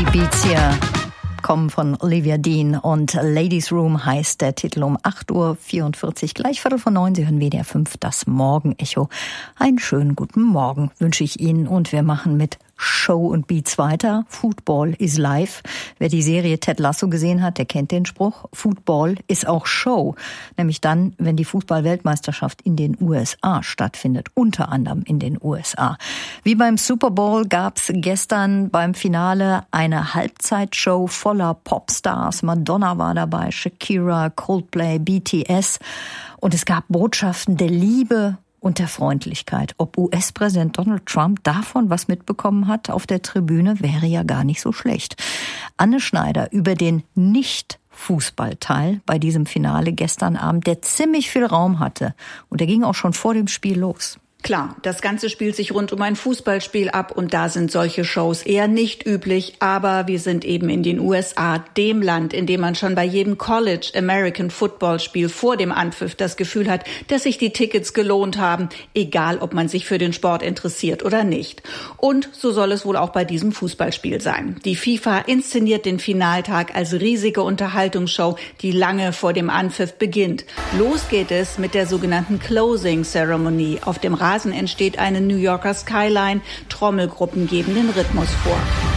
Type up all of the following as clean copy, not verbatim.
Die Beats hier kommen von Olivia Dean und Ladies Room heißt der Titel um 8.44 Uhr, gleich 8:45. Sie hören WDR 5, das Morgenecho. Einen schönen guten Morgen wünsche ich Ihnen und wir machen mit Show und Beats weiter. Football is live. Wer die Serie Ted Lasso gesehen hat, der kennt den Spruch. Football ist auch Show. Nämlich dann, wenn die Fußball-Weltmeisterschaft in den USA stattfindet. Unter anderem in den USA. Wie beim Super Bowl gab's gestern beim Finale eine Halbzeitshow voller Popstars. Madonna war dabei, Shakira, Coldplay, BTS. Und es gab Botschaften der Liebe und der Freundlichkeit. Ob US-Präsident Donald Trump davon was mitbekommen hat auf der Tribüne, wäre ja gar nicht so schlecht. Anne Schneider über den Nicht-Fußballteil bei diesem Finale gestern Abend, der ziemlich viel Raum hatte. Und der ging auch schon vor dem Spiel los. Klar, das Ganze spielt sich rund um ein Fußballspiel ab und da sind solche Shows eher nicht üblich, aber wir sind eben in den USA, dem Land, in dem man schon bei jedem College American Football Spiel vor dem Anpfiff das Gefühl hat, dass sich die Tickets gelohnt haben, egal ob man sich für den Sport interessiert oder nicht. Und so soll es wohl auch bei diesem Fußballspiel sein. Die FIFA inszeniert den Finaltag als riesige Unterhaltungsshow, die lange vor dem Anpfiff beginnt. Los geht es mit der sogenannten Closing Ceremony. Auf dem Rasen entsteht eine New Yorker Skyline, Trommelgruppen geben den Rhythmus vor.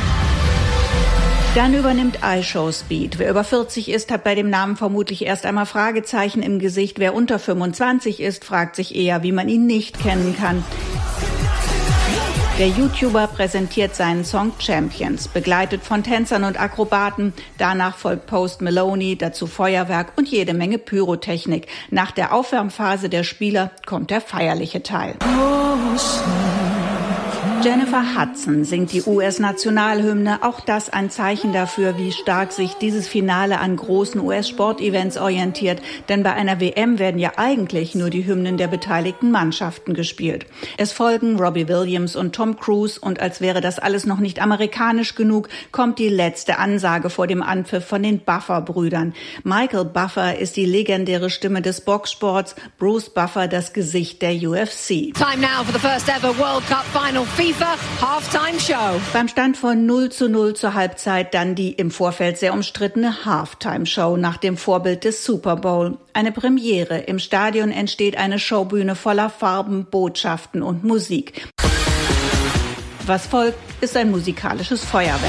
Dann übernimmt iShow Speed. Wer über 40 ist, hat bei dem Namen vermutlich erst einmal Fragezeichen im Gesicht. Wer unter 25 ist, fragt sich eher, wie man ihn nicht kennen kann. Der YouTuber präsentiert seinen Song Champions, begleitet von Tänzern und Akrobaten. Danach folgt Post Malone, dazu Feuerwerk und jede Menge Pyrotechnik. Nach der Aufwärmphase der Spieler kommt der feierliche Teil. Jennifer Hudson singt die US-Nationalhymne. Auch das ein Zeichen dafür, wie stark sich dieses Finale an großen US-Sportevents orientiert. Denn bei einer WM werden ja eigentlich nur die Hymnen der beteiligten Mannschaften gespielt. Es folgen Robbie Williams und Tom Cruise. Und als wäre das alles noch nicht amerikanisch genug, kommt die letzte Ansage vor dem Anpfiff von den Buffer-Brüdern. Michael Buffer ist die legendäre Stimme des Boxsports, Bruce Buffer das Gesicht der UFC. Time now for the first ever World Cup final FIFA Halftime Show. Beim Stand von 0:0 zur Halbzeit dann die im Vorfeld sehr umstrittene Halftime Show nach dem Vorbild des Super Bowl. Eine Premiere. Im Stadion entsteht eine Showbühne voller Farben, Botschaften und Musik. Was folgt, ist ein musikalisches Feuerwerk.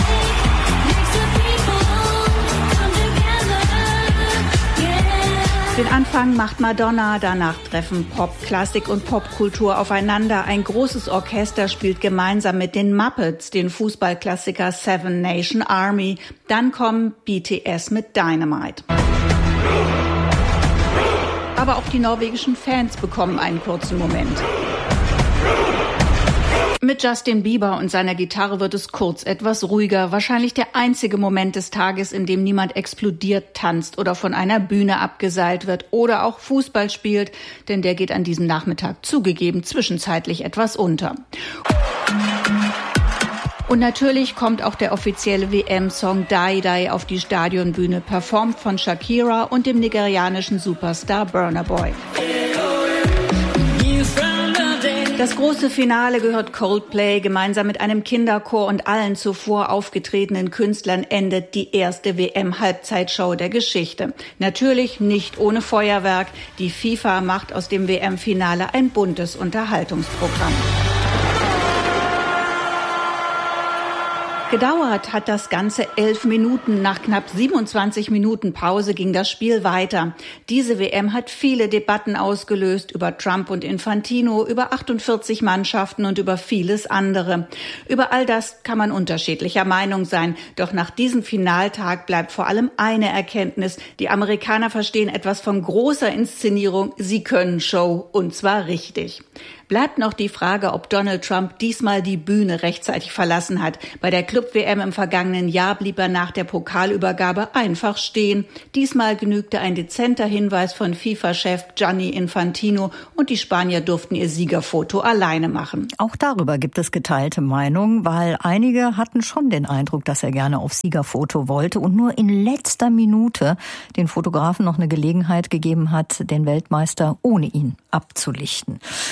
Den Anfang macht Madonna, danach treffen Pop, Klassik und Popkultur aufeinander. Ein großes Orchester spielt gemeinsam mit den Muppets den Fußballklassiker Seven Nation Army. Dann kommen BTS mit Dynamite. Aber auch die norwegischen Fans bekommen einen kurzen Moment. Mit Justin Bieber und seiner Gitarre wird es kurz etwas ruhiger. Wahrscheinlich der einzige Moment des Tages, in dem niemand explodiert, tanzt oder von einer Bühne abgeseilt wird oder auch Fußball spielt, denn der geht an diesem Nachmittag zugegeben zwischenzeitlich etwas unter. Und natürlich kommt auch der offizielle WM-Song Die Die auf die Stadionbühne, performt von Shakira und dem nigerianischen Superstar Burna Boy. Das große Finale gehört Coldplay. Gemeinsam mit einem Kinderchor und allen zuvor aufgetretenen Künstlern endet die erste WM-Halbzeitshow der Geschichte. Natürlich nicht ohne Feuerwerk. Die FIFA macht aus dem WM-Finale ein buntes Unterhaltungsprogramm. Gedauert hat das Ganze 11 Minuten. Nach knapp 27 Minuten Pause ging das Spiel weiter. Diese WM hat viele Debatten ausgelöst über Trump und Infantino, über 48 Mannschaften und über vieles andere. Über all das kann man unterschiedlicher Meinung sein. Doch nach diesem Finaltag bleibt vor allem eine Erkenntnis. Die Amerikaner verstehen etwas von großer Inszenierung. Sie können Show, und zwar richtig. Bleibt noch die Frage, ob Donald Trump diesmal die Bühne rechtzeitig verlassen hat. Bei der Club-WM im vergangenen Jahr blieb er nach der Pokalübergabe einfach stehen. Diesmal genügte ein dezenter Hinweis von FIFA-Chef Gianni Infantino und die Spanier durften ihr Siegerfoto alleine machen. Auch darüber gibt es geteilte Meinungen, weil einige hatten schon den Eindruck, dass er gerne auf Siegerfoto wollte und nur in letzter Minute den Fotografen noch eine Gelegenheit gegeben hat, den Weltmeister ohne ihn abzulichten. Also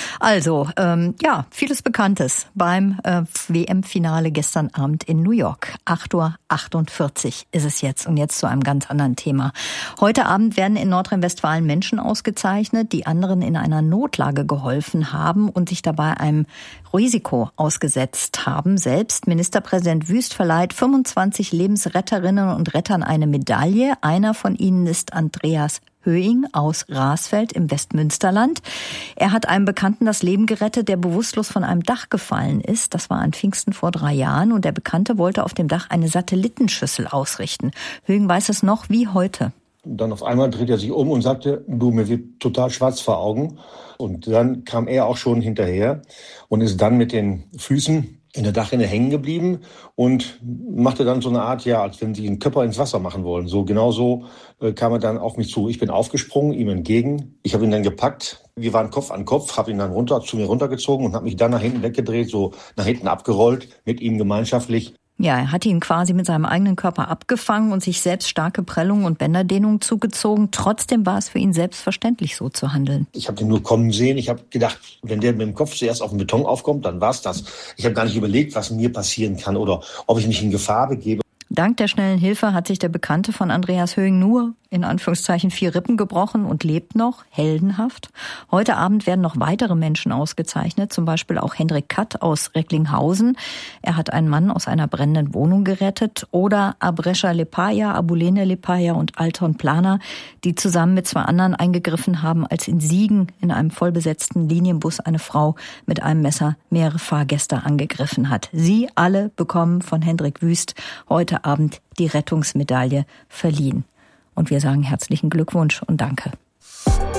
Also, vieles Bekanntes beim WM-Finale gestern Abend in New York. 8:48 Uhr ist es jetzt. Und jetzt zu einem ganz anderen Thema. Heute Abend werden in Nordrhein-Westfalen Menschen ausgezeichnet, die anderen in einer Notlage geholfen haben und sich dabei einem Risiko ausgesetzt haben. Selbst Ministerpräsident Wüst verleiht 25 Lebensretterinnen und Rettern eine Medaille. Einer von ihnen ist Andreas Höing aus Rasfeld im Westmünsterland. Er hat einem Bekannten das Leben gerettet, der bewusstlos von einem Dach gefallen ist. Das war an Pfingsten vor 3 Jahren und der Bekannte wollte auf dem Dach eine Satellitenschüssel ausrichten. Höing weiß es noch wie heute. Dann auf einmal dreht er sich um und sagte, du, mir wird total schwarz vor Augen. Und dann kam er auch schon hinterher und ist dann mit den Füßen in der Dachrinne hängen geblieben und machte dann so eine Art, als wenn sie einen Körper ins Wasser machen wollen. So genau so kam er dann auf mich zu. Ich bin aufgesprungen, ihm entgegen. Ich habe ihn dann gepackt. Wir waren Kopf an Kopf, habe ihn dann zu mir runtergezogen und habe mich dann nach hinten weggedreht, so nach hinten abgerollt, mit ihm gemeinschaftlich. Ja, er hat ihn quasi mit seinem eigenen Körper abgefangen und sich selbst starke Prellungen und Bänderdehnungen zugezogen. Trotzdem war es für ihn selbstverständlich, so zu handeln. Ich habe den nur kommen sehen. Ich habe gedacht, wenn der mit dem Kopf zuerst auf den Beton aufkommt, dann war's das. Ich habe gar nicht überlegt, was mir passieren kann oder ob ich mich in Gefahr begebe. Dank der schnellen Hilfe hat sich der Bekannte von Andreas Höing nur, in Anführungszeichen, 4 Rippen gebrochen und lebt noch, heldenhaft. Heute Abend werden noch weitere Menschen ausgezeichnet, zum Beispiel auch Hendrik Katt aus Recklinghausen. Er hat einen Mann aus einer brennenden Wohnung gerettet. Oder Abresha Lepaja, Abulene Lepaja und Alton Planer, die zusammen mit 2 anderen eingegriffen haben, als in Siegen in einem vollbesetzten Linienbus eine Frau mit einem Messer mehrere Fahrgäste angegriffen hat. Sie alle bekommen von Hendrik Wüst heute Abend die Rettungsmedaille verliehen. Und wir sagen herzlichen Glückwunsch und danke.